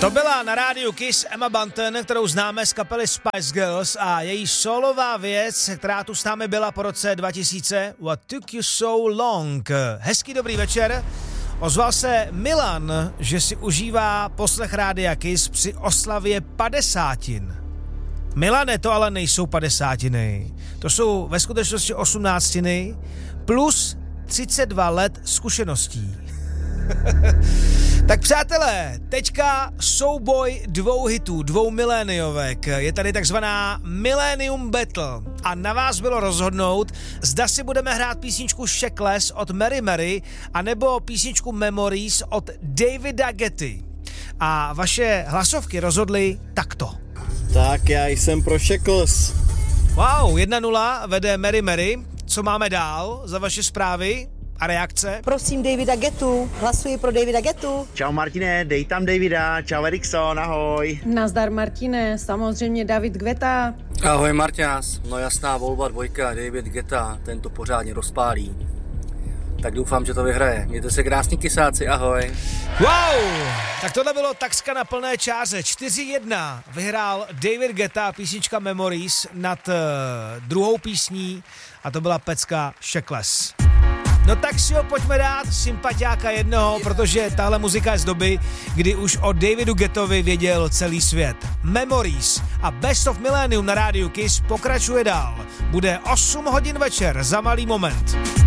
To byla na rádiu Kiss Emma Bunton, kterou známe z kapely Spice Girls, a její solová věc, která tu s námi byla po roce 2000, What Took You So Long. Hezký dobrý večer. Ozval se Milan, že si užívá poslech rádia Kiss při oslavě 50. Milane, to ale nejsou 50. To jsou ve skutečnosti 18 plus 32 let zkušeností. Tak přátelé, teďka souboj dvou hitů, dvou miléniovek. Je tady takzvaná Millennium Battle a na vás bylo rozhodnout, zda si budeme hrát písničku Shackless od Mary Mary anebo písničku Memories od Davida Getty. A vaše hlasovky rozhodly takto. Tak já jsem pro Shackless. Wow, 1-0 vede Mary Mary. Co máme dál za vaše zprávy a reakce? Prosím Davida Gettu, hlasuji pro Davida Gettu. Čau Martine, dej tam Davida, čau Erikson, ahoj. Nazdar Martine, samozřejmě David Guetta. Ahoj Marťás, no jasná volba dvojka, David Guetta, ten to pořádně rozpálí. Tak doufám, že to vyhraje. Mějte se krásní kysáci, ahoj. Wow, tak tohle bylo takřka na plné čáře. 4-1 vyhrál David Guetta, písnička Memories nad druhou písní a to byla pecka Shackless. No tak si ho pojďme dát, sympatiáka jednoho, protože tahle muzika je z doby, kdy už o Davidu Gettovi věděl celý svět. Memories a Best of Millennium na rádiu Kiss pokračuje dál. Bude 8 hodin večer za malý moment.